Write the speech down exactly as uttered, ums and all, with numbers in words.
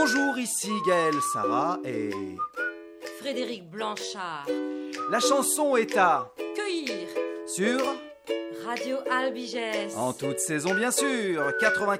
Bonjour, ici Gaël Sarah et... Frédéric Blanchard. La chanson est à... Cueillir. Sur... Radio Albigès. En toute saison bien sûr, quatre-vingt-quatorze